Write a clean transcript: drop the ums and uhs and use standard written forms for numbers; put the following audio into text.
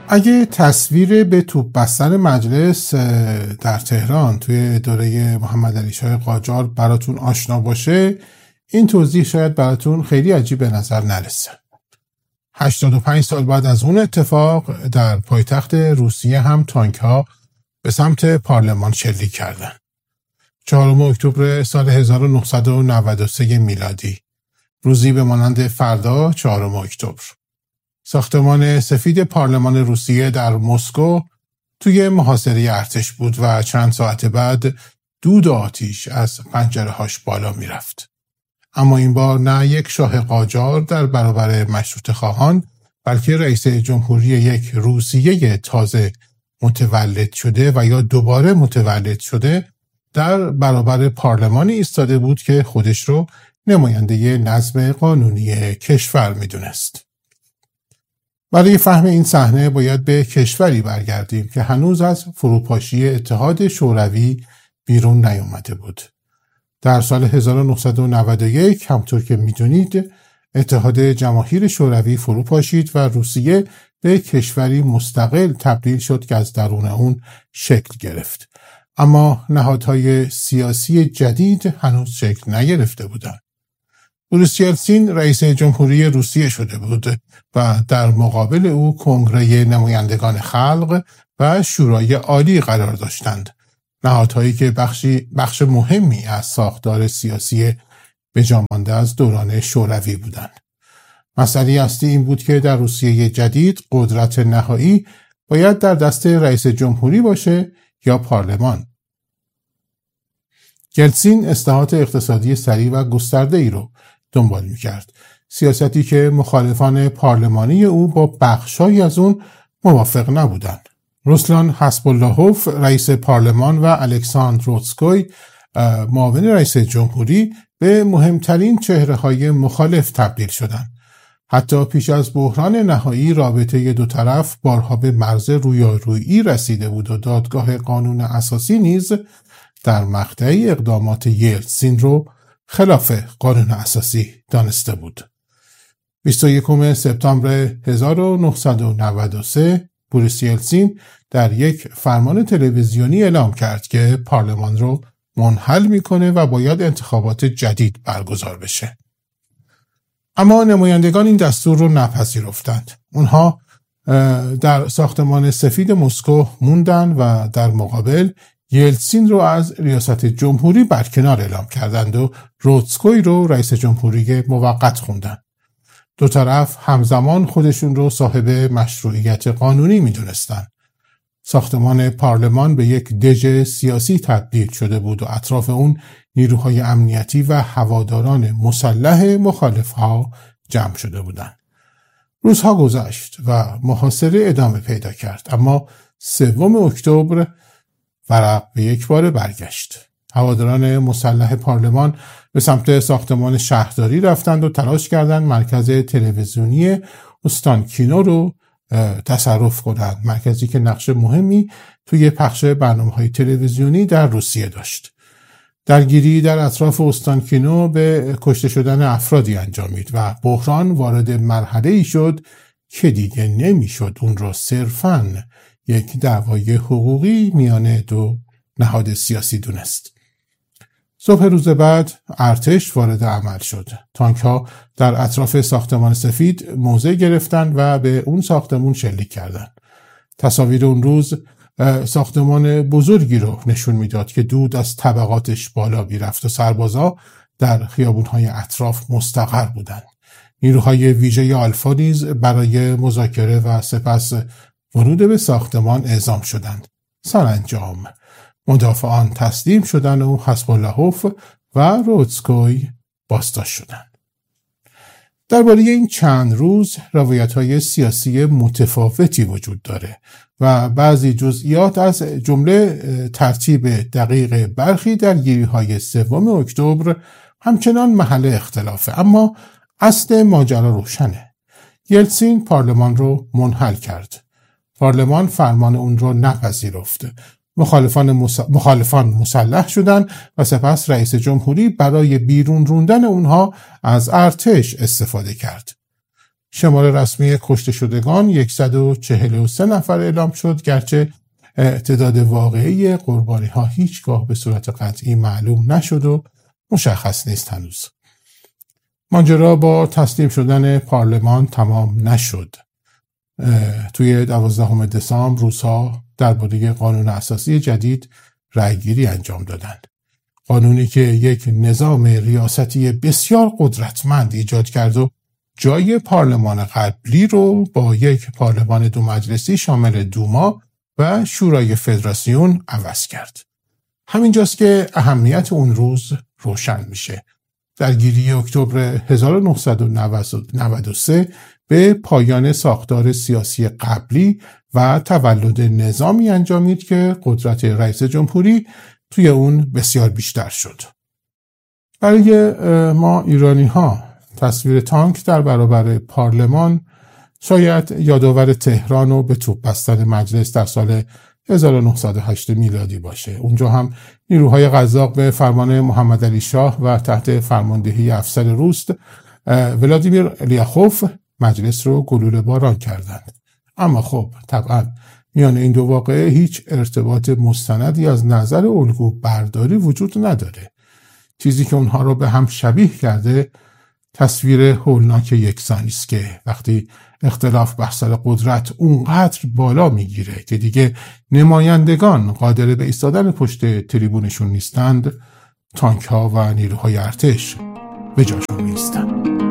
اگه تصویر به توپ بستن مجلس در تهران توی دوره محمد علی شاه قاجار براتون آشنا باشه، این توضیح شاید براتون خیلی عجیب به نظر نرسه. 85 سال بعد از اون اتفاق در پایتخت روسیه هم تانک ها به سمت پارلمان شلیک کردن. 4 اکتبر سال 1993 میلادی، روزی به مانند فردا 4 اکتبر. ساختمان سفید پارلمان روسیه در مسکو توی محاصره ارتش بود و چند ساعت بعد دود آتش از پنجره‌هاش بالا میرفت. اما این بار نه یک شاه قاجار در برابر مشروطه خواهان، بلکه رئیس جمهوری یک روسیه تازه متولد شده و یا دوباره متولد شده در برابر پارلمانی ایستاده بود که خودش رو نماینده نظم قانونی کشور میدونست. برای فهم این صحنه باید به کشوری برگردیم که هنوز از فروپاشی اتحاد شوروی بیرون نیامده بود. در سال 1991 همطور که میدونید اتحاد جماهیر شوروی فروپاشید و روسیه به کشوری مستقل تبدیل شد که از درون اون شکل گرفت. اما نهادهای سیاسی جدید هنوز شکل نگرفته بودند. بوریس یلتسین رئیس جمهوری روسیه شده بود و در مقابل او کنگره نمایندگان خلق و شورای عالی قرار داشتند، نهادهایی که بخش مهمی از ساختار سیاسی بجا مانده از دوران شوروی بودند. مسئله اصلی این بود که در روسیه جدید قدرت نهایی باید در دست رئیس جمهوری باشه یا پارلمان. یلتسین اصلاحات اقتصادی سریع و گسترده‌ای رو دنبال می‌کرد، سیاستی که مخالفان پارلمانی او با بخشایی از اون موافق نبودند. روسلان حسب‌اللهوف رئیس پارلمان و الکساندر روتسکوی معاون رئیس جمهوری به مهمترین چهره‌های مخالف تبدیل شدند. حتی پیش از بحران نهایی رابطه دو طرف بارها به مرز رویارویی رسیده بود و دادگاه قانون اساسی نیز در مقطعی اقدامات یلتسین رو خلاف قانون اساسی دانسته بود. 21 سپتامبر 1993 بوریس یلتسین در یک فرمان تلویزیونی اعلام کرد که پارلمان رو منحل میکنه و باید انتخابات جدید برگزار بشه. اما نمایندگان این دستور رو نپذیرفتند. اونها در ساختمان سفید مسکو موندن و در مقابل یلتسین رو از ریاست جمهوری برکنار اعلام کردند و روتسکوی رو رئیس جمهوری موقت خوندن. دو طرف همزمان خودشون رو صاحب مشروعیت قانونی میدونستن. ساختمان پارلمان به یک دژ سیاسی تبدیل شده بود و اطراف اون نیروهای امنیتی و هواداران مسلح مخالفها جمع شده بودند. روزها گذشت و محاصره ادامه پیدا کرد، اما 3 اکتبر ورق به یک بار برگشت. هواداران مسلح پارلمان به سمت ساختمان شهرداری رفتند و تلاش کردند مرکز تلویزیونی اوستانکینو رو تصرف کنند، مرکزی که نقش مهمی توی پخش برنامه‌های تلویزیونی در روسیه داشت. درگیری در اطراف اوستانکینو به کشته شدن افرادی انجامید و بحران وارد مرحله‌ای شد که دیگه نمیشد اون رو صرفاً یک دعوای حقوقی میان دو نهاد سیاسی دونست. صبح روز بعد ارتش وارد عمل شد. تانک ها در اطراف ساختمان سفید موضع گرفتند و به اون ساختمان شلیک کردند. تصاویر اون روز ساختمان بزرگی رو نشون میداد که دود از طبقاتش بالا میرفت و سربازا در خیابون‌های اطراف مستقر بودند. نیروهای ویژه آلفا نیز برای مذاکره و سپس ورود به ساختمان اعزام شدند. سرانجام مدافعان تسلیم شدند و حسب‌اللهوف و روتسکوی بازداشت شدند. درباره این چند روز روایت‌های سیاسی متفاوتی وجود داره و بعضی جزئیات از جمله ترتیب دقیق برخی درگیری‌های 3 اکتبر همچنان محل اختلافه، اما اصل ماجرا روشنه. یلتسین پارلمان رو منحل کرد. پارلمان فرمان اون رو نپذیرفت. مخالفان مسلح شدند و سپس رئیس جمهوری برای بیرون روندن اونها از ارتش استفاده کرد. شمار رسمی کشته شدگان 143 نفر اعلام شد، گرچه تعداد واقعی قربانی ها هیچگاه به صورت قطعی معلوم نشد و مشخص نیست هنوز. ماجرا با تسلیم شدن پارلمان تمام نشد. توی 12 دسامبر روس‌ها درباره قانون اساسی جدید رأیگیری انجام دادند. قانونی که یک نظام ریاستی بسیار قدرتمند ایجاد کرد و جای پارلمان قبلی رو با یک پارلمان دو مجلسی شامل دوما و شورای فدراسیون عوض کرد. همینجاست که اهمیت اون روز روشن میشه. درگیری اکتبر 1993 به پایان ساختار سیاسی قبلی و تولد نظامی انجامید که قدرت رئیس جمهوری توی اون بسیار بیشتر شد. برای ما ایرانی ها تصویر تانک در برابر پارلمان شاید یادآور تهران و به توپ بستن مجلس در سال 1908 میلادی باشه. اونجا هم نیروهای قزاق به فرمان محمد علی شاه و تحت فرماندهی افسر روس ولادیمیر الیاخوف مجلس رو گلوله باران کردند. اما خب طبعا میان این دو واقعه هیچ ارتباط مستندی از نظر الگو برداری وجود نداره. چیزی که اونها رو به هم شبیه کرده تصویر هولناک یکسانی است که وقتی اختلاف بر سر قدرت اونقدر بالا میگیره که دیگه نمایندگان قادر به ایستادن پشت تریبونشون نیستند، تانک ها و نیروهای ارتش به جاشون میستند.